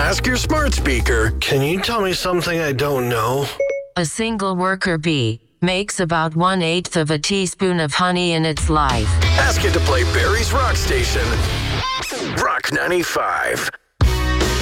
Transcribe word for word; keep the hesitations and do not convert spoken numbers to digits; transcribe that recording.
Ask your smart speaker. Can you tell me something I don't know? A single worker bee makes about one-eighth of a teaspoon of honey in its life. Ask it to play Barry's Rock Station. Rock ninety-five.